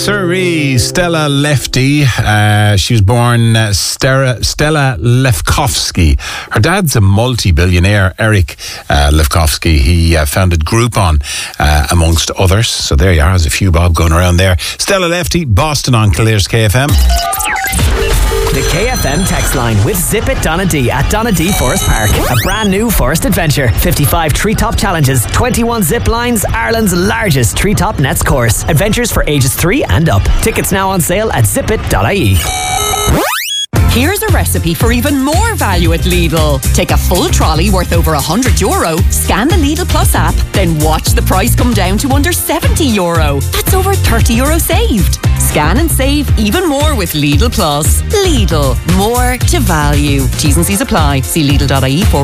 Sorry, Stella Lefty. She was born Stella Lefkowski. Her dad's a multi-billionaire, Eric Lefkowski. He founded Groupon, amongst others. So there you are, there's a few bob going around there. Stella Lefty, Boston on Clears KFM. The KFM text line with Zip It Donna D at Donna D Forest Park. A brand new forest adventure. 55 treetop challenges, 21 zip lines, Ireland's largest treetop nets course. Adventures for ages 3 and up. Tickets now on sale at zipit.ie. Here's a recipe for even more value at Lidl. Take a full trolley worth over €100, scan the Lidl Plus app, then watch the price come down to under €70. That's over €30 saved. Scan and save even more with Lidl Plus. Lidl, more to value. T's and C's apply. See Lidl.ie